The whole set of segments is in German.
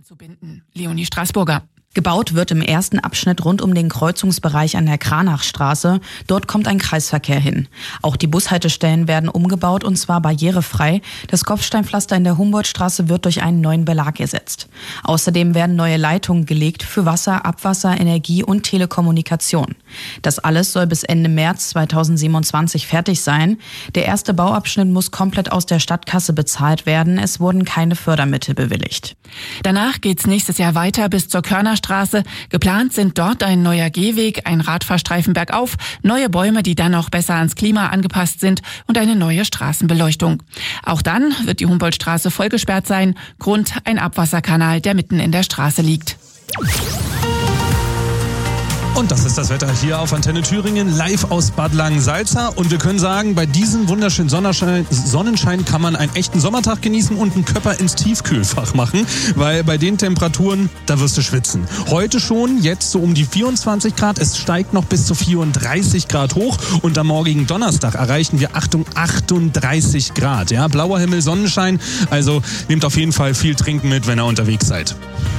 anzubinden. Leonie Straßburger. Gebaut wird im ersten Abschnitt rund um den Kreuzungsbereich an der Kranachstraße. Dort kommt ein Kreisverkehr hin. Auch die Bushaltestellen werden umgebaut und zwar barrierefrei. Das Kopfsteinpflaster in der Humboldtstraße wird durch einen neuen Belag ersetzt. Außerdem werden neue Leitungen gelegt für Wasser, Abwasser, Energie und Telekommunikation. Das alles soll bis Ende März 2027 fertig sein. Der erste Bauabschnitt muss komplett aus der Stadtkasse bezahlt werden. Es wurden keine Fördermittel bewilligt. Danach geht's nächstes Jahr weiter bis zur Körnerstraße. Geplant sind dort ein neuer Gehweg, ein Radfahrstreifen bergauf, neue Bäume, die dann auch besser ans Klima angepasst sind und eine neue Straßenbeleuchtung. Auch dann wird die Humboldtstraße vollgesperrt sein. Grund: ein Abwasserkanal, der mitten in der Straße liegt. Und das ist das Wetter hier auf Antenne Thüringen, live aus Bad Langensalza. Und wir können sagen, bei diesem wunderschönen Sonnenschein kann man einen echten Sommertag genießen und einen Köpper ins Tiefkühlfach machen. Weil bei den Temperaturen, da wirst du schwitzen. Heute schon, jetzt so um die 24 Grad. Es steigt noch bis zu 34 Grad hoch. Und am morgigen Donnerstag erreichen wir, Achtung, 38 Grad. Ja, blauer Himmel, Sonnenschein. Also nehmt auf jeden Fall viel Trinken mit, wenn ihr unterwegs seid.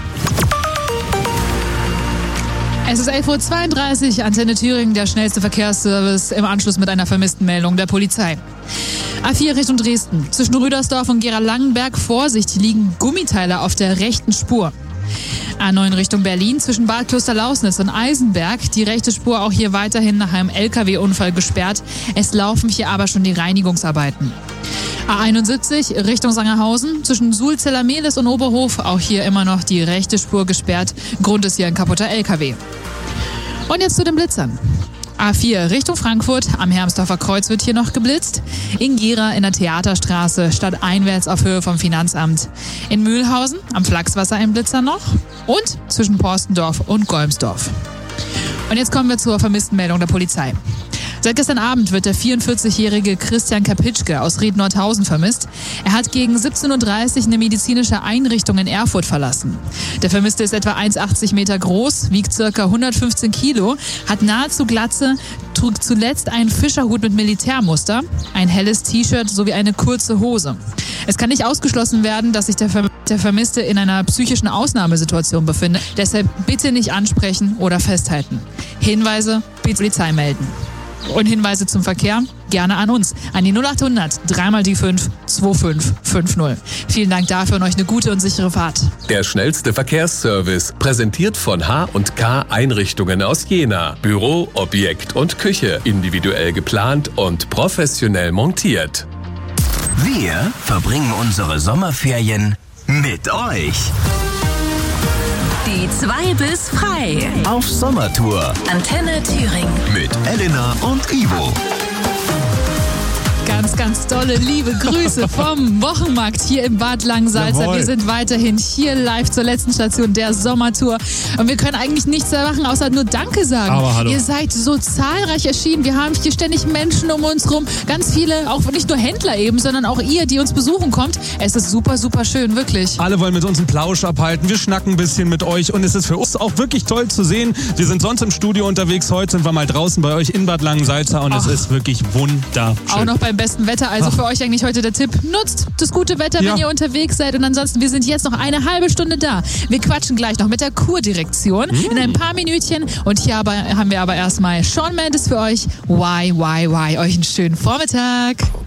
Es ist 11.32 Uhr, Antenne Thüringen, der schnellste Verkehrsservice im Anschluss mit einer vermissten Meldung der Polizei. A4 Richtung Dresden. Zwischen Rüdersdorf und Gera-Langenberg, Vorsicht, liegen Gummiteile auf der rechten Spur. A9 Richtung Berlin, zwischen Bad Klosterlausnitz und Eisenberg. Die rechte Spur auch hier weiterhin nach einem LKW-Unfall gesperrt. Es laufen hier aber schon die Reinigungsarbeiten. A71 Richtung Sangerhausen, zwischen Sulzeller-Mehlis und Oberhof, auch hier immer noch die rechte Spur gesperrt. Grund ist hier ein kaputter LKW. Und jetzt zu den Blitzern. A4 Richtung Frankfurt, am Hermsdorfer Kreuz wird hier noch geblitzt. In Gera in der Theaterstraße, stadteinwärts auf Höhe vom Finanzamt. In Mühlhausen am Flachswasser ein Blitzer noch. Und zwischen Porstendorf und Golmsdorf. Und jetzt kommen wir zur vermissten Meldung der Polizei. Seit gestern Abend wird der 44-jährige Christian Kapitschke aus Ried-Nordhausen vermisst. Er hat gegen 17.30 Uhr eine medizinische Einrichtung in Erfurt verlassen. Der Vermisste ist etwa 1,80 Meter groß, wiegt ca. 115 Kilo, hat nahezu Glatze, trug zuletzt einen Fischerhut mit Militärmuster, ein helles T-Shirt sowie eine kurze Hose. Es kann nicht ausgeschlossen werden, dass sich der Vermisste in einer psychischen Ausnahmesituation befindet. Deshalb bitte nicht ansprechen oder festhalten. Hinweise, bitte Polizei melden. Und Hinweise zum Verkehr gerne an uns, an die 0800 3 die 5 2550. Vielen Dank dafür und euch eine gute und sichere Fahrt. Der schnellste Verkehrsservice, präsentiert von H&K Einrichtungen aus Jena. Büro, Objekt und Küche, individuell geplant und professionell montiert. Wir verbringen unsere Sommerferien mit euch. Die 2 bis frei. Auf Sommertour. Antenne Thüringen. Mit Elena und Ivo. Ganz, ganz tolle, liebe Grüße vom Wochenmarkt hier im Bad Langensalza. Jawohl. Wir sind weiterhin hier live zur letzten Station der Sommertour. Und wir können eigentlich nichts mehr machen, außer nur Danke sagen. Aber hallo. Ihr seid so zahlreich erschienen. Wir haben hier ständig Menschen um uns rum. Ganz viele, auch nicht nur Händler eben, sondern auch ihr, die uns besuchen kommt. Es ist super, super schön, wirklich. Alle wollen mit uns einen Plausch abhalten. Wir schnacken ein bisschen mit euch und es ist für uns auch wirklich toll zu sehen. Wir sind sonst im Studio unterwegs. Heute sind wir mal draußen bei euch in Bad Langensalza und es ist wirklich wunderschön. Auch noch beim besten Wetter. Also für euch eigentlich heute der Tipp. Nutzt das gute Wetter, wenn ihr unterwegs seid. Und ansonsten, wir sind jetzt noch eine halbe Stunde da. Wir quatschen gleich noch mit der Kurdirektion in ein paar Minütchen. Und hier haben wir aber erstmal Shawn Mendes für euch. Why? Euch einen schönen Vormittag.